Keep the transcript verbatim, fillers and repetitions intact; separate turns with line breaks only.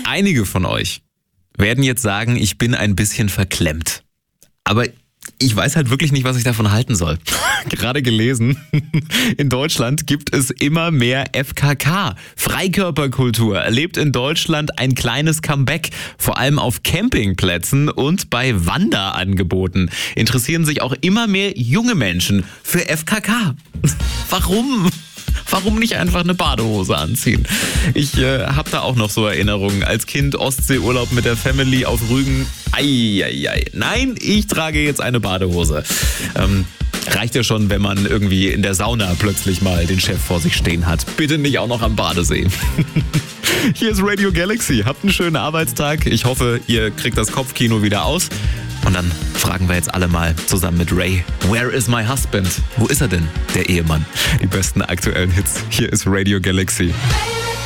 Einige von euch werden jetzt sagen, ich bin ein bisschen verklemmt. Aber ich weiß halt wirklich nicht, was ich davon halten soll. Gerade gelesen, in Deutschland gibt es immer mehr F K K. Freikörperkultur erlebt in Deutschland ein kleines Comeback. Vor allem auf Campingplätzen und bei Wanderangeboten interessieren sich auch immer mehr junge Menschen für F K K. Warum? Warum nicht einfach eine Badehose anziehen? Ich äh, habe da auch noch so Erinnerungen. Als Kind Ostseeurlaub mit der Family auf Rügen. Eieiei. Nein, ich trage jetzt eine Badehose. Ähm, reicht ja schon, wenn man irgendwie in der Sauna plötzlich mal den Chef vor sich stehen hat. Bitte nicht auch noch am Badesee. Hier ist Radio Galaxy. Habt einen schönen Arbeitstag. Ich hoffe, ihr kriegt das Kopfkino wieder aus. Und dann fragen wir jetzt alle mal zusammen mit Ray, where is my husband? Wo ist er denn, der Ehemann? Die besten aktuellen Hits. Hier ist Radio Galaxy.